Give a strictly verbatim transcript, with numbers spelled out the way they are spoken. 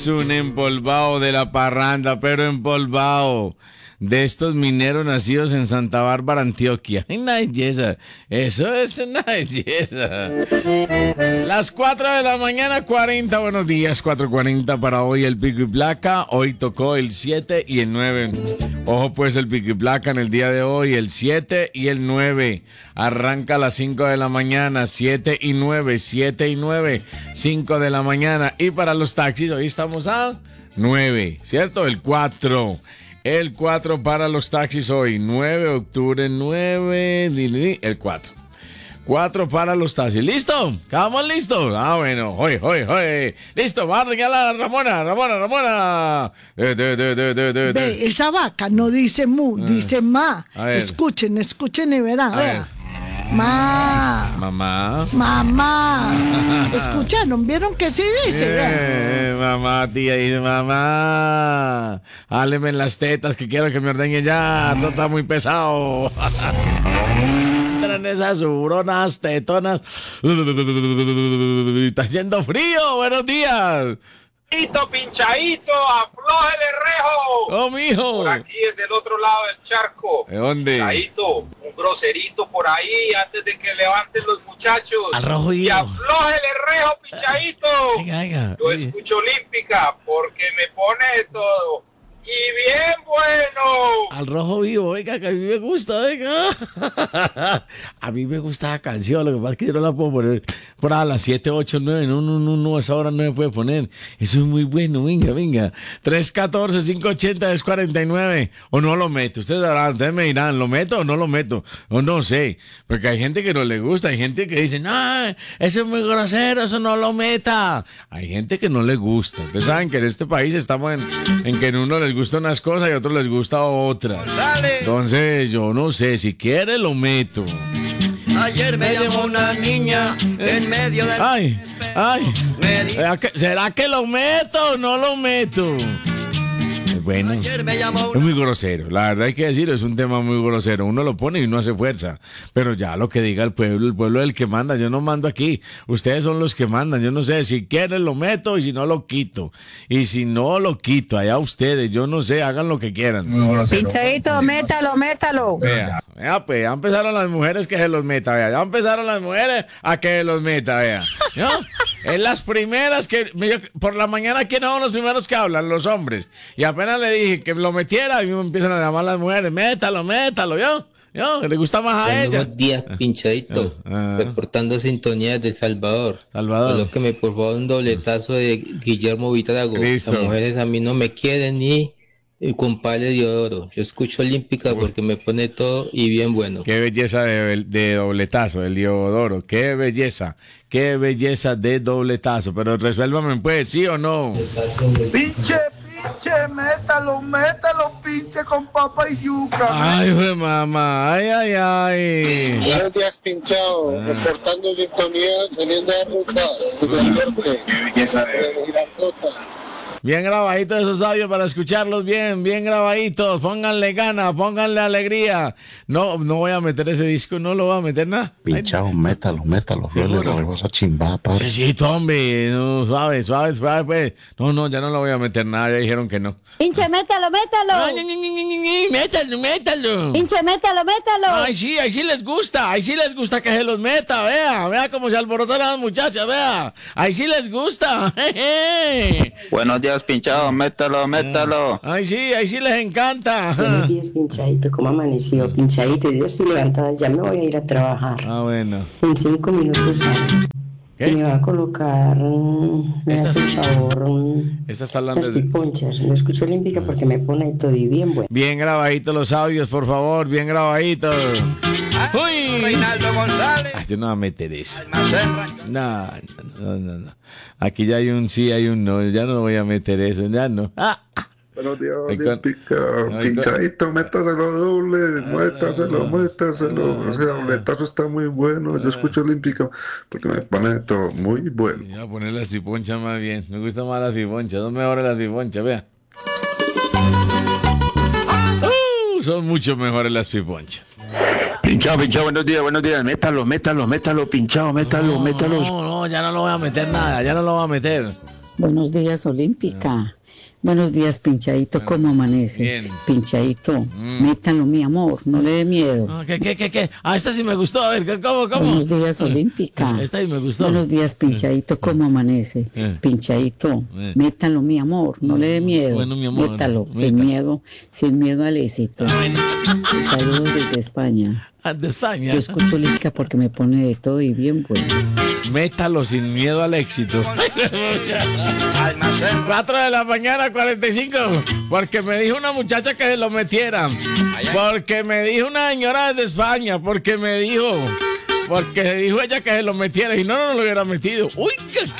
Es un empolvado de la parranda, pero empolvado. De estos mineros nacidos en Santa Bárbara, Antioquia. Una belleza. Eso es una belleza. Las cuatro de la mañana, cuarenta. Buenos días, cuatro cuarenta para hoy el pico y placa. Hoy tocó el siete y el nueve. Ojo pues el pico y placa en el día de hoy, el siete y el nueve. Arranca a las cinco de la mañana, siete y nueve, siete y nueve, cinco de la mañana. Y para los taxis, hoy estamos a nueve, ¿cierto? El cuatro. El cuatro para los taxis hoy, nueve de octubre, nueve, el cuatro. cuatro para los taxis. ¿Listo? ¿Estamos listos? Ah, bueno, hoy, hoy, hoy. Listo, vamos a regalar a Ramona, Ramona, Ramona. De, de, de, de, de, de. Ve, esa vaca no dice mu, ah. dice ma. Escuchen, escuchen y verán, vea. Ma. Mamá. Mamá. ¿Escucharon? ¿Vieron que sí dice? Eh, mamá, tía, dice mamá. Háleme en las tetas que quiero que me ordeñe ya. Todo está muy pesado. Entran esas huronas, tetonas. Está haciendo frío. Buenos días. Pinchadito, aflójele rejo. Oh, mijo. Por aquí es del otro lado del charco. ¿De dónde? Pinchadito, un groserito por ahí antes de que levanten los muchachos. Al rojo y aflójele rejo, pinchadito. Venga, venga. Yo escucho Olímpica porque me pone de todo. Y bien bueno. Al rojo vivo, oiga, que a mí me gusta, oiga. A mí me gusta la canción, lo que pasa es que yo no la puedo poner por a las siete, ocho, nueve. No, no, no, no, a esa hora no me puede poner. Eso es muy bueno, venga, venga. tres uno cuatro, cinco ocho cero, tres cuatro nueve. O no lo meto. Ustedes sabrán, ustedes me dirán, ¿lo meto o no lo meto? O no sé. Porque hay gente que no le gusta, hay gente que dice, no, eso es muy grosero, eso no lo meta. Hay gente que no le gusta. Ustedes saben que en este país estamos en, en que en uno les gusta unas cosas y a otros les gusta otras. Entonces, yo no sé, si quiere lo meto. Ayer me llamó una niña en medio del... Ay, ay. ¿Será que, ¿será que lo meto o no lo meto? Bueno, es muy grosero, la verdad hay que decirlo, es un tema muy grosero, uno lo pone y uno hace fuerza, pero ya lo que diga el pueblo, el pueblo es el que manda, yo no mando aquí, ustedes son los que mandan, yo no sé, si quieren lo meto y si no lo quito, y si no lo quito, allá ustedes, yo no sé, hagan lo que quieran. Pinchadito, métalo, métalo. Vea, vea, pues, ya empezaron las mujeres que se los meta, vea, ya empezaron las mujeres a que se los meta, vea, ¿no? Es las primeras que, por la mañana, ¿quiénes son los primeros que hablan? Los hombres, y apenas le dije que lo metiera y me empiezan a llamar las mujeres, métalo, métalo, ¿yo? ¿Yo? Le gusta más a ella. Buenos días, pinchadito, ah, ah. reportando sintonía de Salvador. Salvador. Colóqueme por favor un dobletazo de Guillermo Vitrago. Listo. Las mujeres a mí no me quieren ni el compadre Diodoro. Yo escucho Olímpica porque me pone todo y bien bueno. Qué belleza de, de dobletazo, el Diodoro. Qué belleza, qué belleza de dobletazo. Pero resuélvame, pues, ¿sí o no? Pinche, pinche, métalo, métalo, pinche con papa y yuca. Ay, güey, mamá, ay, ay, ay. Buenos días, pinchado. Ah. Reportando sintonía, saliendo de ruta, del norte. Qué belleza de Girardota. Bien grabaditos esos audios para escucharlos bien, bien grabaditos. Pónganle ganas, pónganle alegría. No, no voy a meter ese disco, no lo voy a meter nada. Pinchado, métalo, métalo. Flor de Regosa chimbada, padre. Sí, sí, Tommy, no, suave, suave, suave, pues. No, no, ya no lo voy a meter nada, ya dijeron que no. Pinche, métalo, métalo. Ay, ni, ni, ni, ni, ni, métalo, métalo. Pinche, métalo, métalo. Ay, sí, ahí sí les gusta, ahí sí les gusta que se los meta, vea, vea cómo se alborotan las muchachas, vea. Ahí sí les gusta. Buenos días, pinchado, métalo, métalo. Ay, sí, ahí sí les encanta. Buenos días, pinchadito, ¿cómo amaneció? Pinchadito, yo estoy levantada, ya me voy a ir a trabajar. Ah, bueno. En cinco minutos salgo. ¿Qué? Me va a colocar, me hace un favor, un, esta está hablando las piponchas. Lo escucho Olímpica ah. porque me pone todo y bien bueno. Bien grabaditos los audios, por favor, bien grabaditos. ¡Uy! Reinaldo González. Ay, yo no voy a meter eso. No, no, no, no. Aquí ya hay un sí, hay un no. Ya no voy a meter eso, ya no. Ah. Buenos días, Olímpica. Pinchadito, métaselo doble, muéstraselo, muéstraselo. Ese dobletazo está muy bueno. Yo escucho Olímpica porque me pone todo muy bueno. Voy a poner las piponchas más bien. Me gustan más las piponchas. Son mejores las piponchas, vea. Uh, son mucho mejores las piponchas. Pinchado, pinchado, buenos días, buenos días. Métalo, métalo, métalo, pinchado, métalo, no, métalo. No, no, ya no lo voy a meter nada, ya no lo voy a meter. Buenos días, Olímpica. Buenos días, Pinchadito, ¿cómo amanece? Bien. Pinchadito, Mm. métalo, mi amor, no le dé miedo. Ah, ¿Qué, qué, qué, qué? Ah, esta sí me gustó. A ver, ¿cómo, cómo? Buenos días, Olímpica. Esta sí me gustó. Buenos días, Pinchadito, ¿cómo amanece? Eh. Pinchadito, Eh. métalo, mi amor, no le dé miedo. Bueno, mi amor, Métalo, métalo. sin miedo, sin miedo al éxito. Saludos desde España. Ah, de España. Yo escucho Olímpica porque me pone de todo y bien bueno. Métalo sin miedo al éxito. cuatro de la mañana, cuarenta y cinco. Porque me dijo una muchacha que se lo metiera. Porque me dijo una señora desde España. Porque me dijo. Porque dijo ella que se lo metiera. Y no, no lo hubiera metido. Uy, qué,